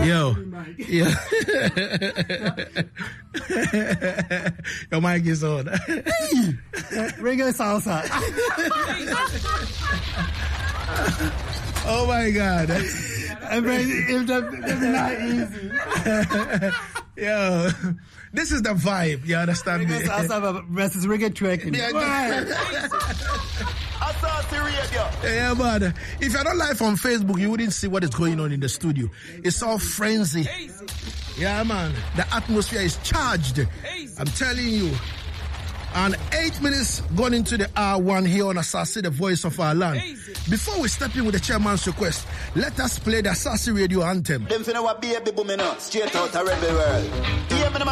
Yo. Your mic is on. Reggae salsa. Oh my God. If that's not easy. Yo, this is the vibe. You understand me? Reggae salsa versus reggae twerking. Yeah, but if you're not live on Facebook, you wouldn't see what is going on in the studio. It's all frenzy. Yeah, man. The atmosphere is charged. I'm telling you. And 8 minutes gone into the hour 1 here on Asase, the voice of our land. Before we step in with the chairman's request, let us play the Asase radio anthem. Them finna what baby booming up, straight out a rebel world.